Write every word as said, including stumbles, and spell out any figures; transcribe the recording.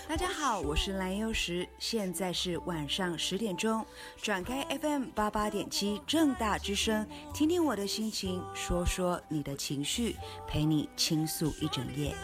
大家好，我是蓝优石，现在是晚上十点钟，转开 F M 八八点七正大之声，听听我的心情，说说你的情绪，陪你倾诉一整夜。